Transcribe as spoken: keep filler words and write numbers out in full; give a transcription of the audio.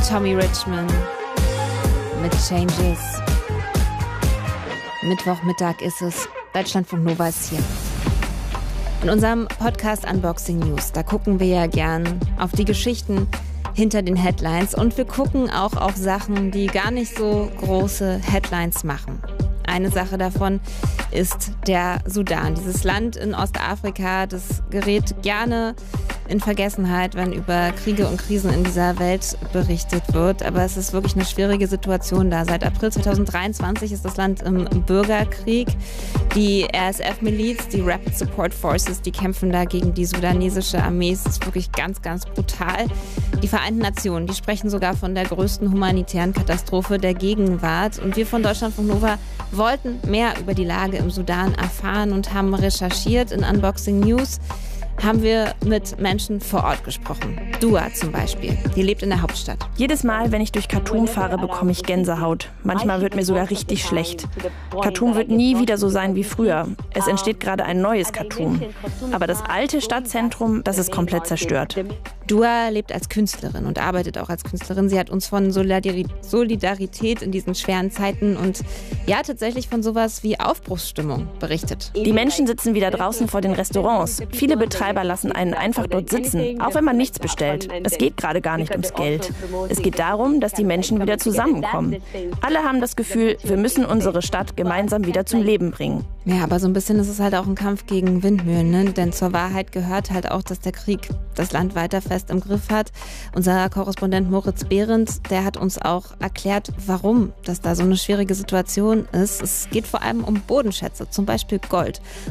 Tommy Richman mit Changes. Mittwochmittag ist es. Deutschlandfunk Nova ist hier. In unserem Podcast Unboxing News, da gucken wir ja gern auf die Geschichten hinter den Headlines und wir gucken auch auf Sachen, die gar nicht so große Headlines machen. Eine Sache davon ist der Sudan. Dieses Land in Ostafrika, das gerät gerne in Vergessenheit, wenn über Kriege und Krisen in dieser Welt berichtet wird. Aber es ist wirklich eine schwierige Situation da. Seit April zweitausenddreiundzwanzig ist das Land im Bürgerkrieg. Die R S F-Miliz, die Rapid Support Forces, die kämpfen da gegen die sudanesische Armee. Es ist wirklich ganz, ganz brutal. Die Vereinten Nationen, die sprechen sogar von der größten humanitären Katastrophe der Gegenwart. Und wir von Deutschlandfunk Nova wollten mehr über die Lage im Sudan erfahren und haben recherchiert. In Unboxing News haben wir mit Menschen vor Ort gesprochen. Dua zum Beispiel, die lebt in der Hauptstadt. Jedes Mal, wenn ich durch Khartoum fahre, bekomme ich Gänsehaut. Manchmal wird mir sogar richtig schlecht. Khartoum wird nie wieder so sein wie früher. Es entsteht gerade ein neues Khartoum. Aber das alte Stadtzentrum, das ist komplett zerstört. Dua lebt als Künstlerin und arbeitet auch als Künstlerin. Sie hat uns von Solidarität in diesen schweren Zeiten und ja, tatsächlich von sowas wie Aufbruchsstimmung berichtet. Die Menschen sitzen wieder draußen vor den Restaurants. Viele Betreiber lassen einen einfach dort sitzen, auch wenn man nichts bestellt. Es geht gerade gar nicht ums Geld. Es geht darum, dass die Menschen wieder zusammenkommen. Alle haben das Gefühl, wir müssen unsere Stadt gemeinsam wieder zum Leben bringen. Ja, aber so ein bisschen ist es halt auch ein Kampf gegen Windmühlen, ne? Denn zur Wahrheit gehört halt auch, dass der Krieg das Land weiter fest im Griff hat. Unser Korrespondent Moritz Behrendt, der hat uns auch erklärt, warum das da so eine schwierige Situation ist. Es geht vor allem um Bodenschätze, zum Beispiel Gold.